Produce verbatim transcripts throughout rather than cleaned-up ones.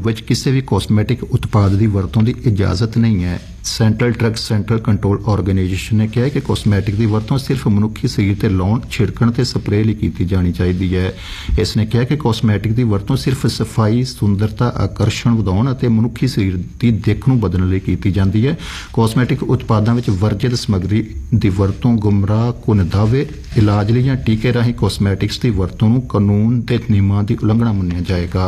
ਵਿੱਚ ਕਿਸੇ ਵੀ ਕਾਸਮੈਟਿਕ ਉਤਪਾਦ ਦੀ ਵਰਤੋਂ ਦੀ ਇਜਾਜ਼ਤ ਨਹੀਂ ਹੈ। Central drug central control organisation ਨੇ ਕਿਹਾ ਕਿ ਕਾਸਮੈਟਿਕ ਦੀ ਵਰਤੋਂ ਸਿਰਫ ਮਨੁੱਖੀ ਸਰੀਰ ਤੇ ਲਾਉਣ, ਛਿੜਕਣ ਤੇ ਸਪਰੇਅ ਲਈ ਕੀਤੀ ਜਾਣੀ ਚਾਹੀਦੀ ਹੈ। ਇਸ ਨੇ ਕਿਹਾ ਕਿ ਕਾਸਮੈਟਿਕ ਦੀ ਵਰਤੋਂ ਸਿਰਫ ਸਫਾਈ, ਸੁੰਦਰਤਾ, ਆਕਰਸ਼ਣ ਵਧਾਉਣ ਅਤੇ ਮਨੁੱਖੀ ਸਰੀਰ ਦੀ ਦਿੱਖ ਨੂੰ ਬਦਲਣ ਲਈ ਕੀਤੀ ਜਾਂਦੀ ਹੈ। ਕਾਸਮੈਟਿਕ ਉਤਪਾਦਾਂ ਵਿੱਚ ਵਰਜਿਤ ਸਮੱਗਰੀ ਦੀ ਵਰਤੋਂ, ਗੁੰਮਰਾਹ ਕੁਨ ਦਾਅਵੇ, ਇਲਾਜ ਲਈ ਜਾਂ ਟੀਕੇ ਰਾਹੀਂ ਕਾਸਮੈਟਿਕਸ ਦੀ ਵਰਤੋਂ ਨੂੰ ਕਾਨੂੰਨ ਦੇ ਨਿਯਮਾਂ ਦੀ ਉਲੰਘਣਾ ਮੰਨਿਆ ਜਾਏਗਾ।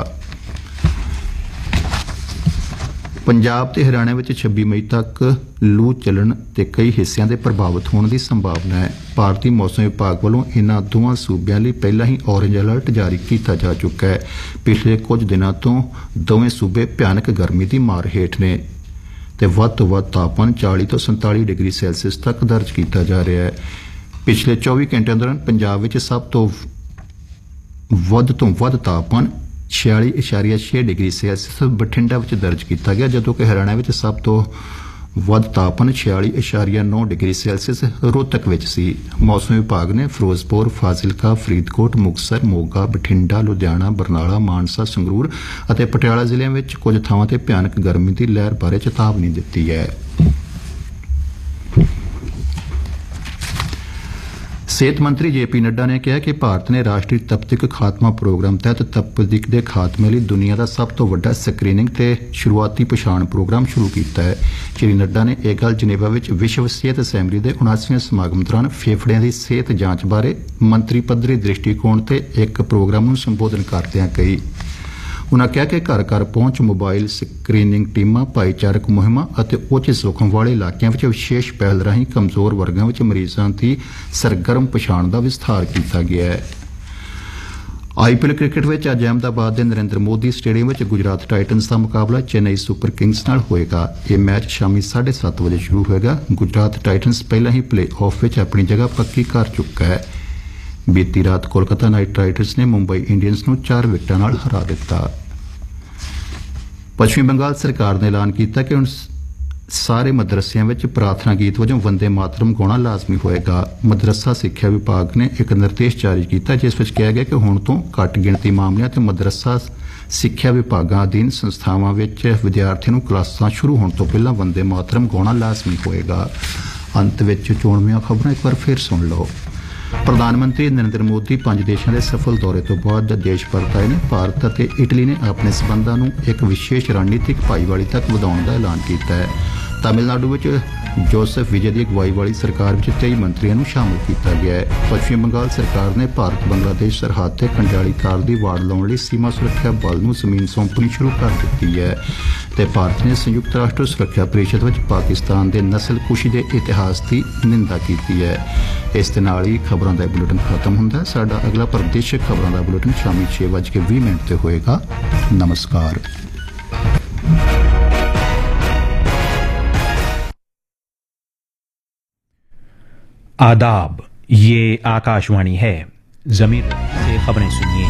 ਪੰਜਾਬ ਤੇ ਹਰਿਆਣਾ ਵਿੱਚ ਛੱਬੀ ਮਈ ਤੱਕ ਲੂ ਚੱਲਣ ਤੇ ਕਈ ਹਿੱਸਿਆਂ ਦੇ ਪ੍ਰਭਾਵਿਤ ਹੋਣ ਦੀ ਸੰਭਾਵਨਾ ਹੈ। ਭਾਰਤੀ ਮੌਸਮ ਵਿਭਾਗ ਵੱਲੋਂ ਇਨ੍ਹਾਂ ਦੋਵਾਂ ਸੂਬਿਆਂ ਲਈ ਪਹਿਲਾਂ ਹੀ ਔਰੇਂਜ ਅਲਰਟ ਜਾਰੀ ਕੀਤਾ ਜਾ ਚੁੱਕਾ ਹੈ। ਪਿਛਲੇ ਕੁਝ ਦਿਨਾਂ ਤੋਂ ਦੋਵੇਂ ਸੂਬੇ ਭਿਆਨਕ ਗਰਮੀ ਦੀ ਮਾਰ ਹੇਠ ਨੇ ਤੇ ਵੱਧ ਤੋਂ ਵੱਧ ਤਾਪਮਾਨ ਚਾਲੀ ਤੋਂ ਸੰਤਾਲੀ ਡਿਗਰੀ ਸੈਲਸੀਅਸ ਤੱਕ ਦਰਜ ਕੀਤਾ ਜਾ ਰਿਹਾ ਹੈ। ਪਿਛਲੇ ਚੌਵੀ ਘੰਟਿਆਂ ਦੌਰਾਨ ਪੰਜਾਬ ਵਿੱਚ ਸਭ ਤੋਂ ਵੱਧ ਤੋਂ ਵੱਧ ਤਾਪਮਾਨ छियाली इशारिया छे डिग्री सैल्सीਅਸ ਬਠਿੰਡਾ ਵਿੱਚ ਦਰਜ ਕੀਤਾ ਗਿਆ, ਜਦੋਂ ਕਿ ਹਰਿਆਣਾ ਵਿੱਚ ਸਭ ਤੋਂ ਵੱਧ ਤਾਪਮਾਨ छियाली इशारिया नौ डिग्री सैल्सीਅਸ ਰੋਹਤਕ ਵਿੱਚ ਸੀ। ਮੌਸਮ ਵਿਭਾਗ ਨੇ ਫਿਰੋਜ਼ਪੁਰ, ਫਾਜ਼ਿਲਕਾ, ਫਰੀਦਕੋਟ, ਮੁਕਤਸਰ, ਮੋਗਾ, ਬਠਿੰਡਾ, ਲੁਧਿਆਣਾ, ਬਰਨਾਲਾ, ਮਾਨਸਾ, ਸੰਗਰੂਰ ਅਤੇ ਪਟਿਆਲਾ ਜ਼ਿਲ੍ਹਿਆਂ ਵਿੱਚ ਕੁਝ ਥਾਵਾਂ ਤੇ ਭਿਆਨਕ ਗਰਮੀ ਦੀ ਲਹਿਰ ਬਾਰੇ ਚੇਤਾਵਨੀ ਦਿੱਤੀ ਹੈ। ਸਿਹਤ ਮੰਤਰੀ ਜੇ ਪੀ ਨੱਡਾ ਨੇ ਕਿਹਾ ਕਿ ਭਾਰਤ ਨੇ ਰਾਸ਼ਟਰੀ ਤਪਦਿਕ ਖਾਤਮਾ ਪ੍ਰੋਗਰਾਮ ਤਹਿਤ ਤਪਦਿਕ ਦੇ ਖਾਤਮੇ ਲਈ ਦੁਨੀਆ ਦਾ ਸਭ ਤੋਂ ਵੱਡਾ ਸਕਰੀਨਿੰਗ ਤੇ ਸ਼ੁਰੂਆਤੀ ਪਛਾਣ ਪ੍ਰੋਗਰਾਮ ਸ਼ੁਰੂ ਕੀਤਾ ਹੈ। ਸ਼੍ਰੀ ਨੱਡਾ ਨੇ ਇਹ ਗੱਲ ਜਨੇਵਾ ਵਿੱਚ ਵਿਸ਼ਵ ਸਿਹਤ ਅਸੈਂਬਲੀ ਦੇ ਉਨਾਸੀਵੇਂ ਸਮਾਗਮ ਦੌਰਾਨ ਫੇਫੜਿਆਂ ਦੀ ਸਿਹਤ ਜਾਂਚ ਬਾਰੇ ਮੰਤਰੀ ਪੱਧਰੀ ਦ੍ਰਿਸ਼ਟੀਕੋਣ ਤੇ ਇੱਕ ਪ੍ਰੋਗਰਾਮ ਨੂੰ ਸੰਬੋਧਨ ਕਰਦਿਆਂ ਕਹੀ। ਉਨ੍ਹਾਂ ਕਿਹਾ ਕਿ ਘਰ ਘਰ ਪਹੁੰਚ, ਮੋਬਾਈਲ ਸਕਰੀਨਿੰਗ ਟੀਮਾਂ, ਭਾਈਚਾਰਕ ਮੁਹਿੰਮਾਂ ਅਤੇ ਉੱਚ ਜੋਖਮ ਵਾਲੇ ਇਲਾਕਿਆਂ ਵਿੱਚ ਵਿਸ਼ੇਸ਼ ਪਹਿਲ ਰਾਹੀਂ ਕਮਜ਼ੋਰ ਵਰਗਾਂ ਵਿੱਚ ਮਰੀਜ਼ਾਂ ਦੀ ਸਰਗਰਮ ਪਛਾਣ ਦਾ ਵਿਸਥਾਰ ਕੀਤਾ ਗਿਆ ਹੈ। ਆਈ ਪੀ ਐਲ ਕ੍ਰਿਕਟ ਵਿੱਚ ਅੱਜ ਅਹਿਮਦਾਬਾਦ ਦੇ ਨਰਿੰਦਰ ਮੋਦੀ ਸਟੇਡੀਅਮ ਵਿੱਚ ਗੁਜਰਾਤ ਟਾਈਟਨਸ ਦਾ ਮੁਕਾਬਲਾ ਚੇਨਈ ਸੁਪਰ ਕਿੰਗਸ ਨਾਲ ਹੋਏਗਾ। ਇਹ ਮੈਚ ਸ਼ਾਮੀ ਸਾਢੇ ਸੱਤ ਵਜੇ ਸ਼ੁਰੂ ਹੋਏਗਾ। ਗੁਜਰਾਤ ਟਾਈਟਨਸ ਪਹਿਲਾਂ ਹੀ ਪਲੇ ਆਫ ਵਿੱਚ ਆਪਣੀ ਜਗ੍ਹਾ ਪੱਕੀ ਕਰ ਚੁੱਕਾ ਹੈ। ਬੀਤੀ ਰਾਤ ਕੋਲਕਾਤਾ ਨਾਈਟ ਰਾਈਡਰਸ ਨੇ ਮੁੰਬਈ ਇੰਡੀਅਨਸ ਨੂੰ ਚਾਰ ਵਿਕਟਾਂ ਨਾਲ ਹਰਾ ਦਿੱਤਾ। ਪੱਛਮੀ ਬੰਗਾਲ ਸਰਕਾਰ ਨੇ ਐਲਾਨ ਕੀਤਾ ਕਿ ਹੁਣ ਸਾਰੇ ਮਦਰਸਿਆਂ ਵਿੱਚ ਪ੍ਰਾਰਥਨਾ ਗੀਤ ਵਜੋਂ ਵੰਦੇ ਮਾਤਰਮ ਗਾਉਣਾ ਲਾਜ਼ਮੀ ਹੋਏਗਾ। ਮਦਰਸਾ ਸਿੱਖਿਆ ਵਿਭਾਗ ਨੇ ਇੱਕ ਨਿਰਦੇਸ਼ ਜਾਰੀ ਕੀਤਾ ਜਿਸ ਵਿੱਚ ਕਿਹਾ ਗਿਆ ਕਿ ਹੁਣ ਤੋਂ ਘੱਟ ਗਿਣਤੀ ਮਾਮਲਿਆਂ ਤੇ ਮਦਰਸਾ ਸਿੱਖਿਆ ਵਿਭਾਗਾਂ ਅਧੀਨ ਸੰਸਥਾਵਾਂ ਵਿੱਚ ਵਿਦਿਆਰਥੀਆਂ ਨੂੰ ਕਲਾਸਾਂ ਸ਼ੁਰੂ ਹੋਣ ਤੋਂ ਪਹਿਲਾਂ ਵੰਦੇ ਮਾਤਰਮ ਗਾਉਣਾ ਲਾਜ਼ਮੀ ਹੋਏਗਾ। ਅੰਤ ਵਿੱਚ ਚੋਣਵੀਆਂ ਖਬਰਾਂ ਇੱਕ ਵਾਰ ਫਿਰ ਸੁਣ ਲਓ। ਪ੍ਰਧਾਨ ਮੰਤਰੀ ਨਰਿੰਦਰ ਮੋਦੀ ਪੰਜ ਦੇਸ਼ਾਂ ਦੇ ਸਫਲ ਦੌਰੇ ਤੋਂ ਬਾਅਦ ਦੇਸ਼ ਪਰਤ ਆਏ ਨੇ। ਭਾਰਤ ਅਤੇ ਇਟਲੀ ਨੇ ਆਪਣੇ ਸਬੰਧਾਂ ਨੂੰ ਇੱਕ ਵਿਸ਼ੇਸ਼ ਰਣਨੀਤਿਕ ਭਾਈਵਾਲੀ ਤੱਕ ਵਧਾਉਣ ਦਾ ਐਲਾਨ ਕੀਤਾ ਹੈ। ਤਾਮਿਲਨਾਡੂ ਵਿੱਚ ਜੋਸਫ ਵਿਜੇ ਦੀ ਅਗਵਾਈ ਵਾਲੀ ਸਰਕਾਰ ਵਿੱਚ ਤੇਈ ਮੰਤਰੀਆਂ ਨੂੰ ਸ਼ਾਮਲ ਕੀਤਾ ਗਿਆ ਹੈ। ਪੱਛਮੀ ਬੰਗਾਲ ਸਰਕਾਰ ਨੇ ਭਾਰਤ ਬੰਗਲਾਦੇਸ਼ ਸਰਹੱਦ ਤੇ ਕੰਡਿਆਲੀ ਤਾਰ ਦੀ ਵਾੜ ਲਾਉਣ ਲਈ ਸੀਮਾ ਸੁਰੱਖਿਆ ਬਲ ਨੂੰ ਜ਼ਮੀਨ ਸੌਂਪਣੀ ਸ਼ੁਰੂ ਕਰ ਦਿੱਤੀ ਹੈ ਤੇ ਭਾਰਤ ਨੇ ਸੰਯੁਕਤ ਰਾਸ਼ਟਰ ਸੁਰੱਖਿਆ ਪਰਿਸ਼ਦ ਵਿੱਚ ਪਾਕਿਸਤਾਨ ਦੇ ਨਸਲਕੁਸ਼ੀ ਦੇ ਇਤਿਹਾਸ ਦੀ ਨਿੰਦਾ ਕੀਤੀ ਹੈ। ਇਸ ਦੇ ਨਾਲ ਹੀ ਖਬਰਾਂ ਦਾ ਬੁਲੇਟਿਨ ਖਤਮ ਹੁੰਦਾ ਹੈ। ਸਾਡਾ ਅਗਲਾ ਪ੍ਰਦੇਸ਼ਕ ਖਬਰਾਂ ਦਾ ਬੁਲੇਟਿਨ ਸ਼ਾਮੀ ਛੇ ਵੱਜ ਕੇ ਵੀਹ ਮਿੰਟ ਤੇ ਹੋਏਗਾ। ਨਮਸਕਾਰ। आदाब, ये आकाशवाणी है। जमीर से खबरें सुनिए।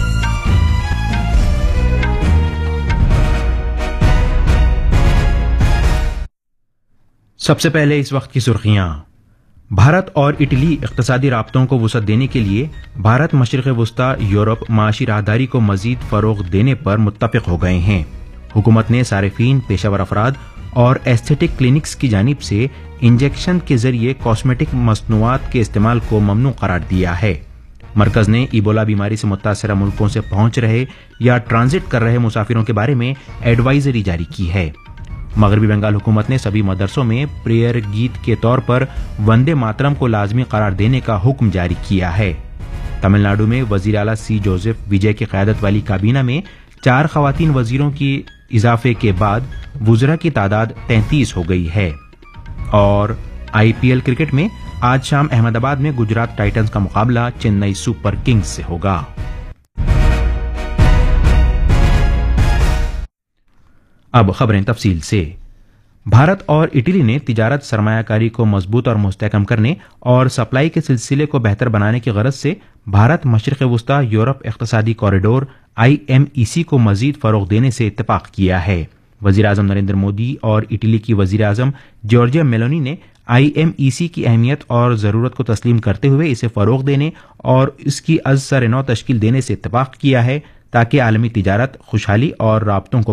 सबसे पहले इस वक्त की सुर्खियां। भारत और इटली इक़्तिसादी राब्तों को वुसअत देने के लिए भारत मशरिक़ वुस्ता यूरोप माशी राहदारी को मजीद फ़रोग़ देने पर मुत्तफ़िक़ हो गए हैं। हुकूमत ने सारिफीन, पेशावर अफराद और एस्थेटिक क्लिनिक्स की जानिब से इंजेक्शन के जरिए कॉस्मेटिक मसनूआत के इस्तेमाल को ममनू करार दिया है। मरकज ने इबोला बीमारी से मुतासरा मुल्कों से पहुंच रहे या ट्रांजिट कर रहे मुसाफिरों के बारे में एडवाइजरी जारी की है। मगरबी बंगाल हुकूमत ने सभी मदरसों में प्रेयर गीत के तौर पर वंदे मातरम को लाजमी करार देने का हुक्म जारी किया है। तमिलनाडु में वजीर आला सी जोसेफ विजय की क़यादत वाली काबीना में चार खवातीन वजीरों की इजाफे के बाद वुज़रा की तादाद तैंतीस हो गई है। और आई पी एल क्रिकेट में आज शाम अहमदाबाद में गुजरात टाइटंस का मुकाबला चेन्नई सुपर किंग्स से होगा। अब खबरें तफसील से। भारत और इटली ने तिजारत, सरमायाकारी को मजबूत और मुस्तहकम करने और सप्लाई के सिलसिले को बेहतर बनाने की गरज से Bharat मशरिक़ वुस्ता Europe इक़्तिसादी corridor I M E सी को मजीद फ़रोग़ देने से इत्तेफाक किया है। वज़ीर आज़म नरेंद्र मोदी और इटली की वज़ीर आज़म जॉर्जिया मेलोनी ने आई एम ई सी की अहमियत और ज़रूरत को तस्लीम करते हुए इसे फ़रोग़ देने और इसकी अज़ सर नौ तश्कील देने से इत्तेफाक किया है ताकि आलमी तिजारत, खुशहाली और राब्तों को